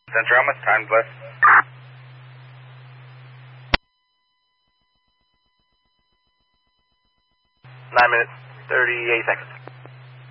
Center, how much time left? 9 minutes, 38 seconds.